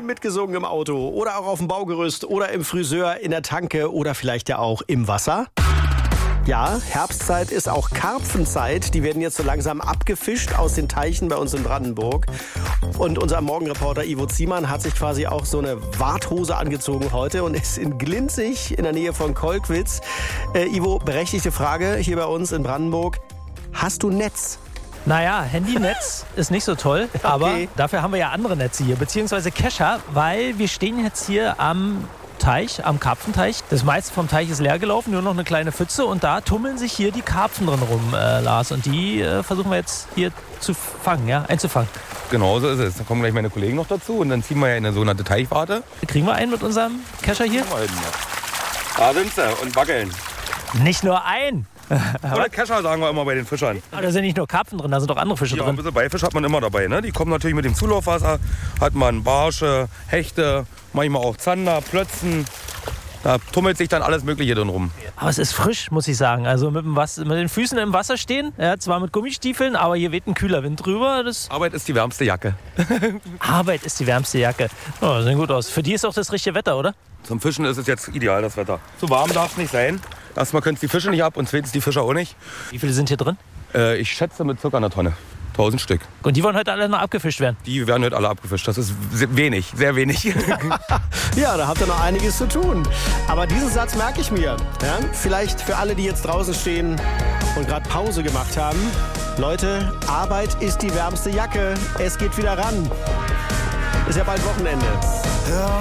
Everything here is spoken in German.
mitgesungen im Auto oder auch auf dem Baugerüst oder im Friseur, in der Tanke oder vielleicht ja auch im Wasser? Ja, Herbstzeit ist auch Karpfenzeit. Die werden jetzt so langsam abgefischt aus den Teichen bei uns in Brandenburg. Und unser Morgenreporter Ivo Ziemann hat sich quasi auch so eine Warthose angezogen heute und ist in Glinzig in der Nähe von Kolkwitz. Ivo, berechtigte Frage hier bei uns in Brandenburg. Hast du Netz? Naja, Handynetz ist nicht so toll, aber dafür haben wir ja andere Netze hier, beziehungsweise Kescher, weil wir stehen jetzt hier am Teich, am Karpfenteich. Das meiste vom Teich ist leer gelaufen, nur noch eine kleine Pfütze und da tummeln sich hier die Karpfen drin rum, Lars. Und die versuchen wir jetzt hier zu fangen, einzufangen. Genau so ist es. Da kommen gleich meine Kollegen noch dazu und dann ziehen wir ja in eine sogenannte Teichwarte. Kriegen wir einen mit unserem Kescher hier? Da sind sie und wackeln. Nicht nur ein! Oder Kescher sagen wir immer bei den Fischern. Aber da sind nicht nur Karpfen drin, da sind auch andere Fische Ja, drin. ein bisschen Beifisch hat man immer dabei. Ne? Die kommen natürlich mit dem Zulaufwasser. Hat man Barsche, Hechte, manchmal auch Zander, Plötzen. Da tummelt sich dann alles Mögliche drin rum. Aber es ist frisch, muss ich sagen. Also mit den Füßen im Wasser stehen, zwar mit Gummistiefeln, aber hier weht ein kühler Wind drüber. Arbeit ist die wärmste Jacke. Arbeit ist die wärmste Jacke. Oh, das sieht gut aus. Für die ist auch das richtige Wetter, oder? Zum Fischen ist es jetzt ideal, das Wetter. Zu warm darf es nicht sein. Erstmal können es die Fische nicht ab und zweitens die Fischer auch nicht. Wie viele sind hier drin? Ich schätze mit ca. einer Tonne. 1000 Stück. Und die wollen heute alle noch abgefischt werden? Die werden heute alle abgefischt. Das ist wenig, sehr wenig. Ja, da habt ihr noch einiges zu tun. Aber diesen Satz merke ich mir. Ja? Vielleicht für alle, die jetzt draußen stehen und gerade Pause gemacht haben. Leute, Arbeit ist die wärmste Jacke. Es geht wieder ran. Ist ja bald Wochenende. Ja.